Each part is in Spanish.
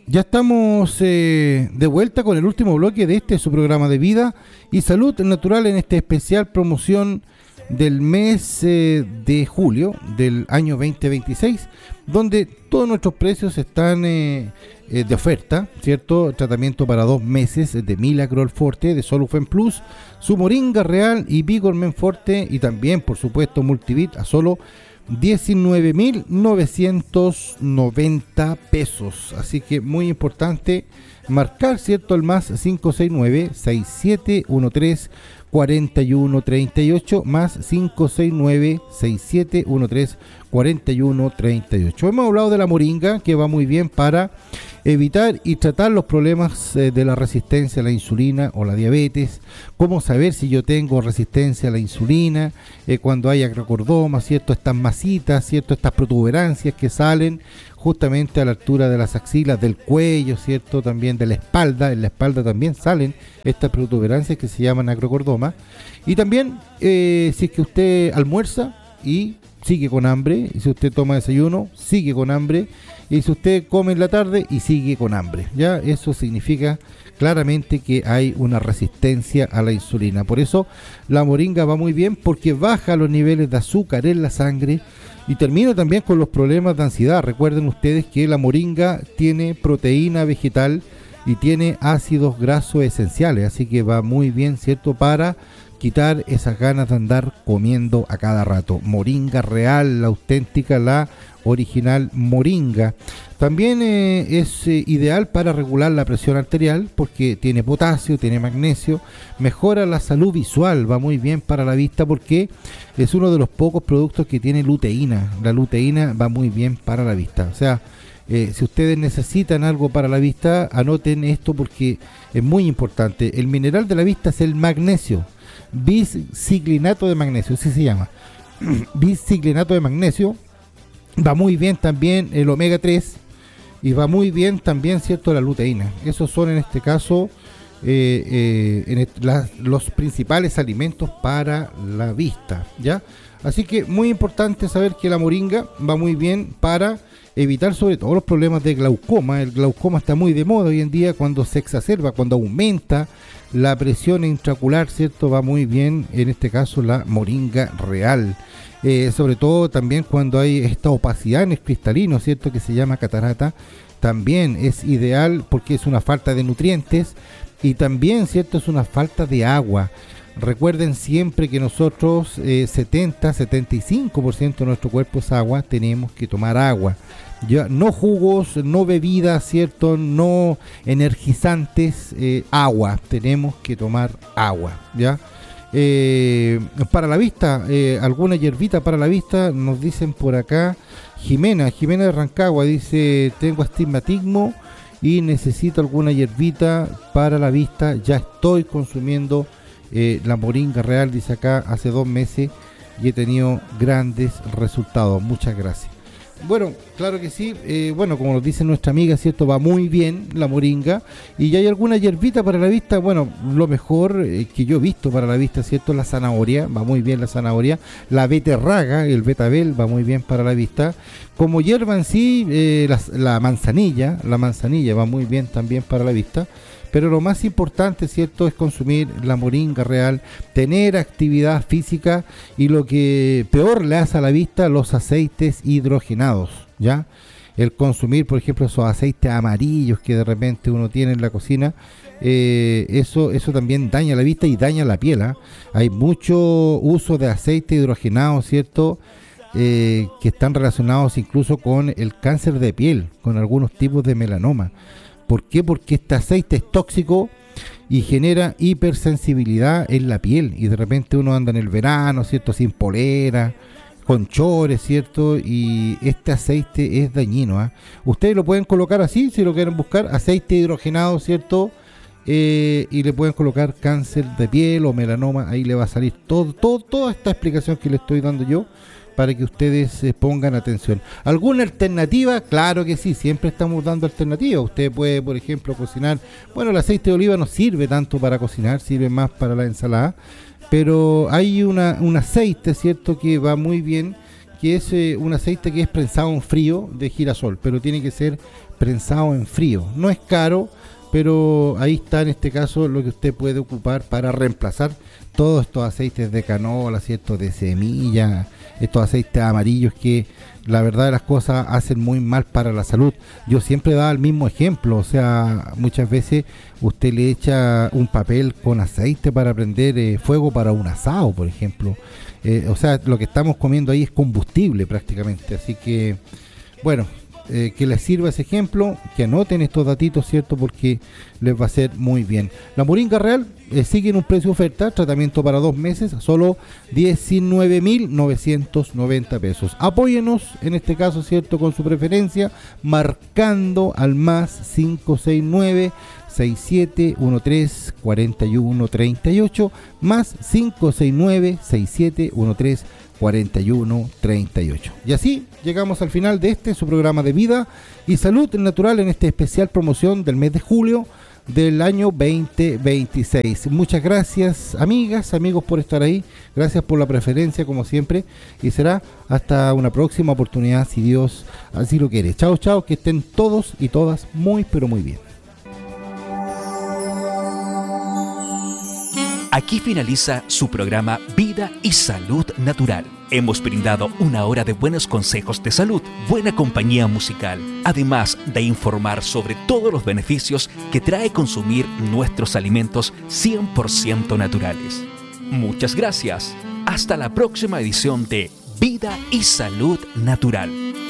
Ya estamos de vuelta con el último bloque de su programa de vida y salud natural en esta especial promoción del mes de julio del año 2026, donde todos nuestros precios están de oferta, ¿cierto? Tratamiento para 2 meses de Milagro Forte, de Solufen Plus, su Moringa Real y Vigor Men Forte, y también, por supuesto, Multivit a solo 19.990 pesos. Así que muy importante marcar, ¿cierto? El más 569-6713-4138 más 569-6713-4138. Hemos hablado de la moringa, que va muy bien para evitar y tratar los problemas de la resistencia a la insulina o la diabetes. Cómo saber si yo tengo resistencia a la insulina, cuando hay acrocordoma, ¿cierto? Estas masitas, ¿cierto? Estas protuberancias que salen justamente a la altura de las axilas, del cuello, ¿cierto? También de la espalda. En la espalda también salen estas protuberancias que se llaman acrocordoma. Y también, si es que usted almuerza y sigue con hambre, y si usted toma desayuno, sigue con hambre, y si usted come en la tarde y sigue con hambre, ya eso significa claramente que hay una resistencia a la insulina. Por eso la moringa va muy bien, porque baja los niveles de azúcar en la sangre y termina también con los problemas de ansiedad. Recuerden ustedes que la moringa tiene proteína vegetal y tiene ácidos grasos esenciales, así que va muy bien, ¿cierto?, para quitar esas ganas de andar comiendo a cada rato. Moringa Real, la auténtica, la original moringa. También es ideal para regular la presión arterial, porque tiene potasio, tiene magnesio, mejora la salud visual, va muy bien para la vista, porque es uno de los pocos productos que tiene luteína. La luteína va muy bien para la vista. O sea, si ustedes necesitan algo para la vista, anoten esto porque es muy importante. El mineral de la vista es el magnesio, bisciclinato de magnesio, así se llama. Bisciclinato de magnesio. Va muy bien también el omega 3 y va muy bien también, ¿cierto?, la luteína. Esos son en este caso los principales alimentos para la vista, ¿ya? Así que muy importante saber que la moringa va muy bien para evitar sobre todo los problemas de glaucoma. El glaucoma está muy de moda hoy en día, cuando se exacerba, cuando aumenta la presión intraocular, ¿cierto? Va muy bien en este caso la moringa real. Sobre todo también cuando hay esta opacidad en el cristalino, ¿cierto?, que se llama catarata, también es ideal porque es una falta de nutrientes y también, ¿cierto?, es una falta de agua. Recuerden siempre que nosotros 70-75% de nuestro cuerpo es agua, tenemos que tomar agua. Ya, no jugos, no bebidas, ¿cierto?, no energizantes, agua, tenemos que tomar agua, ¿ya? Para la vista, alguna hierbita para la vista, nos dicen por acá. Jimena de Rancagua dice: tengo astigmatismo y necesito alguna hierbita para la vista. Ya estoy consumiendo la moringa real, dice acá, hace 2 meses y he tenido grandes resultados. Muchas gracias. Bueno, claro que sí. Bueno, como nos dice nuestra amiga, ¿cierto?, va muy bien la moringa. Y ya hay alguna hierbita para la vista. Bueno, lo mejor que yo he visto para la vista, ¿cierto?, la zanahoria, va muy bien la zanahoria. La beterraga, el betabel, va muy bien para la vista. Como hierba en sí, la manzanilla va muy bien también para la vista. Pero lo más importante, ¿cierto?, es consumir la moringa real, tener actividad física, y lo que peor le hace a la vista, los aceites hidrogenados, ¿ya? El consumir, por ejemplo, esos aceites amarillos que de repente uno tiene en la cocina, eso también daña la vista y daña la piel, ¿eh? Hay mucho uso de aceite hidrogenado, ¿cierto?, que están relacionados incluso con el cáncer de piel, con algunos tipos de melanoma. ¿Por qué? Porque este aceite es tóxico y genera hipersensibilidad en la piel, y de repente uno anda en el verano, ¿cierto?, sin polera, con chores, ¿cierto?, y este aceite es dañino, ¿eh? Ustedes lo pueden colocar así, si lo quieren buscar, aceite hidrogenado, ¿cierto?, y le pueden colocar cáncer de piel o melanoma, ahí le va a salir toda esta explicación que le estoy dando yo, para que ustedes pongan atención. ¿Alguna alternativa? Claro que sí, siempre estamos dando alternativas. Usted puede, por ejemplo, cocinar. Bueno, el aceite de oliva no sirve tanto para cocinar, sirve más para la ensalada. Pero hay un aceite, ¿cierto?, que va muy bien, que es un aceite que es prensado en frío de girasol, pero tiene que ser prensado en frío. No es caro, pero ahí está en este caso lo que usted puede ocupar para reemplazar todos estos aceites de canola, ¿cierto? De semilla, estos aceites amarillos que la verdad de las cosas hacen muy mal para la salud. Yo siempre daba el mismo ejemplo, o sea, muchas veces usted le echa un papel con aceite para prender fuego para un asado, por ejemplo. O sea, lo que estamos comiendo ahí es combustible prácticamente, así que, bueno, que les sirva ese ejemplo, que anoten estos datitos, ¿cierto? Porque les va a hacer muy bien. La moringa real sigue en un precio de oferta, tratamiento para 2 meses, solo 19.990 pesos. Apóyenos en este caso, ¿cierto? Con su preferencia, marcando al más 569 6713 4138 más 569 6713 4138. Y así llegamos al final de su programa de Vida y Salud Natural en esta especial promoción del mes de julio del año 2026. Muchas gracias, amigas, amigos, por estar ahí. Gracias por la preferencia, como siempre. Y será hasta una próxima oportunidad, si Dios así lo quiere. Chao, chao, que estén todos y todas muy, pero muy bien. Aquí finaliza su programa Vida y Salud Natural. Hemos brindado una hora de buenos consejos de salud, buena compañía musical, además de informar sobre todos los beneficios que trae consumir nuestros alimentos 100% naturales. Muchas gracias. Hasta la próxima edición de Vida y Salud Natural.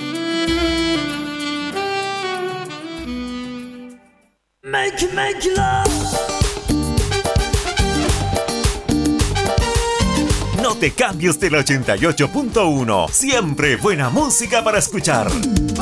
Make love. No te cambies del 88.1. Siempre buena música para escuchar.